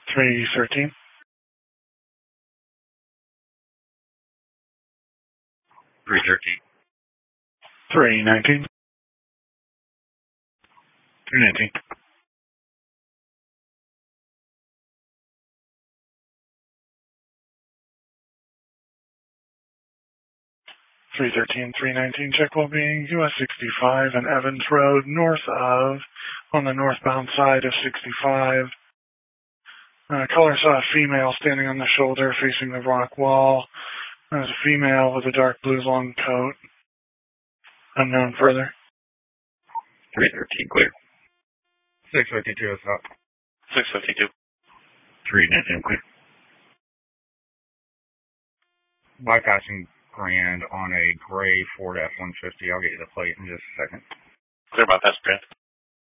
313. 313. 319. 319. 313, 319, check well-being, US 65 and Evans Road, north of, on the northbound side of 65. Caller saw a female standing on the shoulder facing the rock wall. There's a female with a dark blue long coat. Unknown further. 313, clear. 652 is up. 652. 319, clear. Bypassing Grand on a gray Ford F-150. I'll get you the plate in just a second. Clear bypass Grand.